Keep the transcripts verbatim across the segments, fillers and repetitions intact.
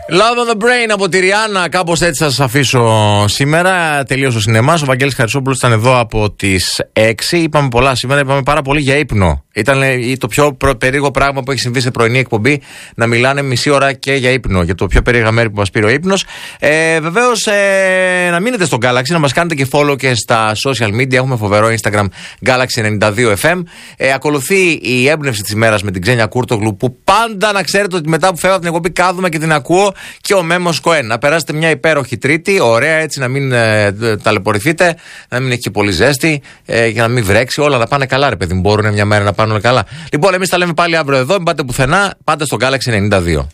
Love on the Brain από τη Ριάννα. Κάπως έτσι θα σας αφήσω σήμερα. Τελείωσε ο σινεμάς. Ο Βαγγέλης Χαρισόπουλος ήταν εδώ από τις έξι. Είπαμε πολλά σήμερα. Είπαμε πάρα πολύ για ύπνο. Ήταν το πιο περίεργο πράγμα που έχει συμβεί σε πρωινή εκπομπή. Να μιλάνε μισή ώρα και για ύπνο. Για το πιο περίεργα μέρη που μας πήρε ο ύπνος. Ε, Βεβαίως, ε, να μείνετε στο Galaxy. Να μας κάνετε και follow και στα social media. Έχουμε φοβερό Instagram Galaxy ενενήντα δύο εφ εμ. Ε, ακολουθεί η έμπνευση της ημέρας με την Ξένια Κούρτογλου. Που πάντα να ξέρετε ότι μετά που φεύγω από την εκπομπή κάθομαι και την ακούω. Και ο Μέμος Κοέν. Να περάσετε μια υπέροχη Τρίτη, ωραία έτσι, να μην ε, ταλαιπωρηθείτε, να μην έχει και πολύ ζέστη, ε, για να μην βρέξει. Όλα να πάνε καλά, ρε παιδί μου. Μπορούν μια μέρα να πάνε όλα καλά. Λοιπόν, εμείς τα λέμε πάλι αύριο εδώ. Μην πάτε πουθενά, πάτε στο Galaxy ενενήντα δύο.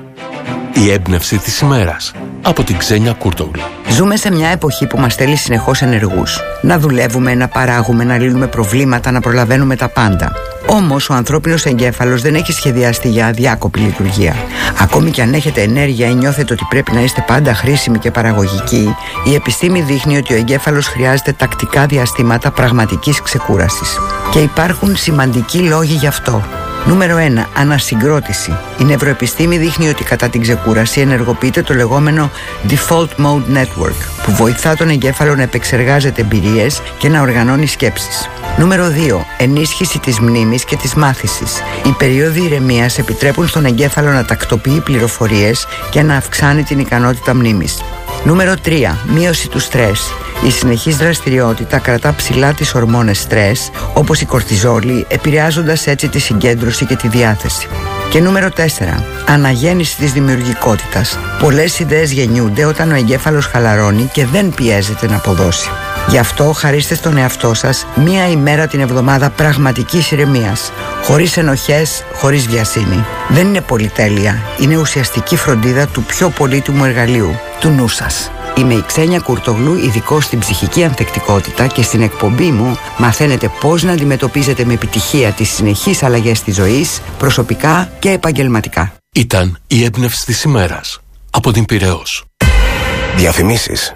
Η έμπνευση της ημέρας από την Ξένια Κούρτογλου. Ζούμε σε μια εποχή που μας στέλνει συνεχώς ενεργούς. Να δουλεύουμε, να παράγουμε, να λύνουμε προβλήματα, να προλαβαίνουμε τα πάντα. Όμως ο ανθρώπινος εγκέφαλος δεν έχει σχεδιαστεί για αδιάκοπη λειτουργία. Ακόμη και αν έχετε ενέργεια ή νιώθετε ότι πρέπει να είστε πάντα χρήσιμοι και παραγωγικοί, η επιστήμη δείχνει ότι ο εγκέφαλος χρειάζεται τακτικά διαστήματα πραγματικής ξεκούρασης. Και υπάρχουν σημαντικοί λόγοι γι' αυτό. Νούμερο ένα. Ανασυγκρότηση. Η νευροεπιστήμη δείχνει ότι κατά την ξεκούραση ενεργοποιείται το λεγόμενο Default Mode Network, που βοηθά τον εγκέφαλο να επεξεργάζεται εμπειρίες και να οργανώνει σκέψεις. Νούμερο δύο. Ενίσχυση της μνήμης και της μάθησης. Οι περίοδοι ηρεμίας επιτρέπουν στον εγκέφαλο να τακτοποιεί πληροφορίες και να αυξάνει την ικανότητα μνήμης. Νούμερο τρία. Μείωση του στρες. Η συνεχής δραστηριότητα κρατά ψηλά τις ορμόνες στρες, όπως η κορτιζόλη, επηρεάζοντας έτσι τη συγκέντρωση και τη διάθεση. Και νούμερο τέσσερα. Αναγέννηση της δημιουργικότητας. Πολλές ιδέες γεννιούνται όταν ο εγκέφαλος χαλαρώνει και δεν πιέζεται να αποδώσει. Γι' αυτό χαρίστε στον εαυτό σας μία ημέρα την εβδομάδα πραγματικής ηρεμίας. Χωρίς ενοχές, χωρίς βιασύνη. Δεν είναι πολυτέλεια. Είναι ουσιαστική φροντίδα του πιο πολύτιμου εργαλείου, του νου σας. Είμαι η Ξένια Κούρτογλου, ειδικός στην ψυχική ανθεκτικότητα, και στην εκπομπή μου μαθαίνετε πώς να αντιμετωπίζετε με επιτυχία τις συνεχείς αλλαγές της ζωής, προσωπικά και επαγγελματικά. Ήταν η έμπνευση της ημέρας από την Πειραιώς. Διαφημίσεις.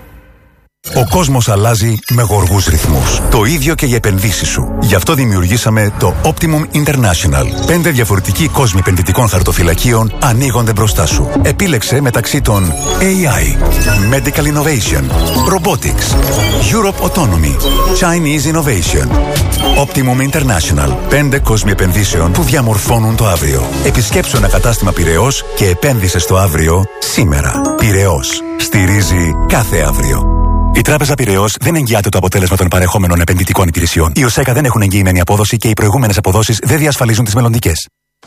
Ο κόσμος αλλάζει με γοργούς ρυθμούς. Το ίδιο και οι επενδύσεις σου. Γι' αυτό δημιουργήσαμε το Optimum International. Πέντε διαφορετικοί κόσμοι επενδυτικών χαρτοφυλακίων ανοίγονται μπροστά σου. Επίλεξε μεταξύ των έι άι, Medical Innovation, Robotics, Europe Autonomy, Chinese Innovation. Optimum International. Πέντε κόσμοι επενδύσεων που διαμορφώνουν το αύριο. Επισκέψου ένα κατάστημα Πειραιώς και επένδυσε στο αύριο σήμερα. Πειραιώς. Στηρίζει κάθε αύριο. Η Τράπεζα Πειραιώς δεν εγγυάται το αποτέλεσμα των παρεχόμενων επενδυτικών υπηρεσιών. Οι ΟΣΕΚΑ δεν έχουν εγγυημένη απόδοση και οι προηγούμενες αποδόσεις δεν διασφαλίζουν τις μελλοντικές.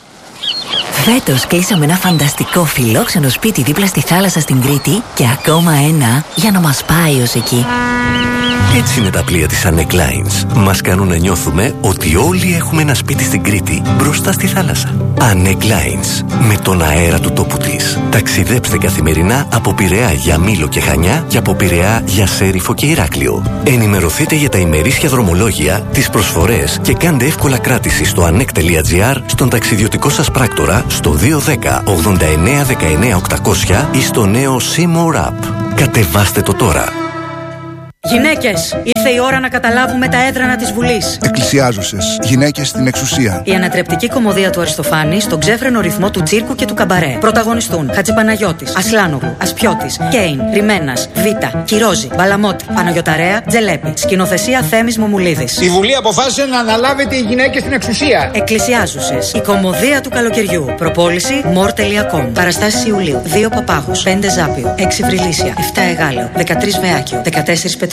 Φέτος κλείσαμε ένα φανταστικό φιλόξενο σπίτι δίπλα στη θάλασσα στην Κρήτη και ακόμα ένα για να μας πάει ως εκεί. Έτσι είναι τα πλοία της Annec Lines. Μας κάνουν να νιώθουμε ότι όλοι έχουμε ένα σπίτι στην Κρήτη μπροστά στη θάλασσα. Annec Lines. Με τον αέρα του τόπου της. Ταξιδέψτε καθημερινά από Πειραιά για Μήλο και Χανιά και από Πειραιά για Σέριφο και Ηράκλειο. Ενημερωθείτε για τα ημερήσια δρομολόγια, τις προσφορές και κάντε εύκολα κράτηση στο annec τελεία gr, στον ταξιδιωτικό σας πράκτορα, στο δύο ένα μηδέν ογδόντα εννέα δεκαεννέα οκτακόσια ή στο νέο Seymour App. Κατεβάστε το τώρα. Γυναίκες, ήρθε η ώρα να καταλάβουμε τα έδρανα της Βουλής. Εκκλησιάζουσες, γυναίκες στην εξουσία. Η ανατρεπτική κωμωδία του Αριστοφάνη στον ξέφρενο ρυθμό του τσίρκου και του καμπαρέ. Πρωταγωνιστούν Χατζηπαναγιώτης, Ασλάνογλου, Ασπιώτης, Κέιν, Ριμένας, Βίτα, Κυρόζη, Μπαλαμότη, Παναγιωταρέα, Τζελέπη. Σκηνοθεσία Θέμης Μομουλίδης. Η Βουλή αποφάσισε να αναλάβετε οι γυναίκες στην εξουσία. Εκκλησιάζουσες, η κωμωδία του καλοκαιριού. Προπόληση μορ τελεία κομ. Παραστάσεις Ιουλίου. δύο Παπάγους, πέντε Ζάπιο, έξι Βρυλίσια, επτά Εγάλεο, δεκατρείς Βεάκιο, δεκατέσσερα Πετρούπολη.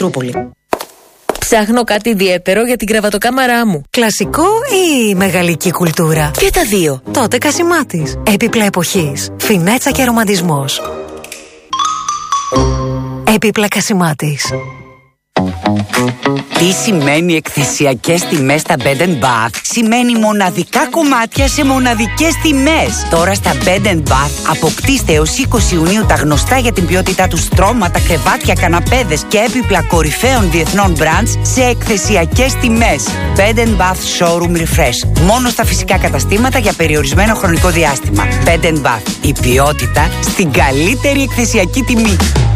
Ψάχνω κάτι ιδιαίτερο για την κρεβατοκάμαρά μου. Κλασικό ή μεγαλική κουλτούρα? Και τα δύο. Τότε Κασιμάτης. Έπιπλα εποχής. Φινέτσα και ρομαντισμός. Έπιπλα Κασιμάτης. Τι σημαίνει εκθεσιακές τιμές στα Bed and Bath? Σημαίνει μοναδικά κομμάτια σε μοναδικές τιμές. Τώρα στα Bed and Bath αποκτήστε έως είκοσι Ιουνίου τα γνωστά για την ποιότητά τους στρώματα, κρεβάτια, καναπέδες και έπιπλα κορυφαίων διεθνών brands σε εκθεσιακές τιμές. Bed and Bath Showroom Refresh. Μόνο στα φυσικά καταστήματα για περιορισμένο χρονικό διάστημα. Bed and Bath. Η ποιότητα στην καλύτερη εκθεσιακή τιμή.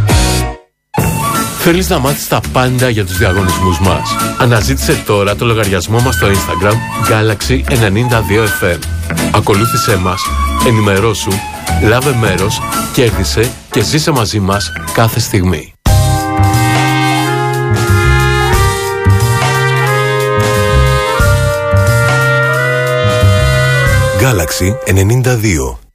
Θέλεις να μάθεις τα πάντα για τους διαγωνισμούς μας? Αναζήτησε τώρα το λογαριασμό μας στο Instagram Galaxy ενενήντα δύο εφ εμ. Ακολούθησέ μας, ενημερώσου Λάβε μέρος, κέρδισε και ζήσε μαζί μας κάθε στιγμή. Galaxy ενενήντα δύο.